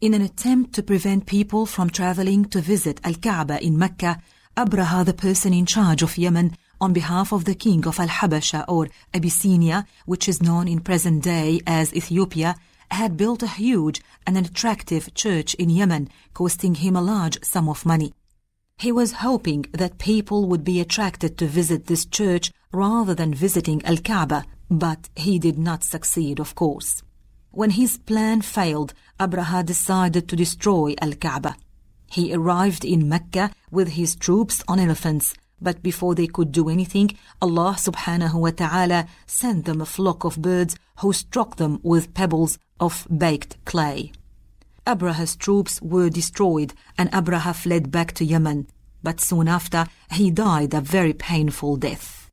In an attempt to prevent people from traveling to visit Al-Kaaba in Mecca, Abraha, the person in charge of Yemen, on behalf of the king of Al-Habasha or Abyssinia, which is known in present day as Ethiopia, had built a huge and an attractive church in Yemen, costing him a large sum of money. He was hoping that people would be attracted to visit this church rather than visiting Al-Kaaba, but he did not succeed, of course. When his plan failed, Abraha decided to destroy Al-Kaaba. He arrived in Mecca with his troops on elephants, but before they could do anything, Allah subhanahu wa ta'ala sent them a flock of birds who struck them with pebbles of baked clay. Abraha's troops were destroyed and Abraha fled back to Yemen, but soon after he died a very painful death.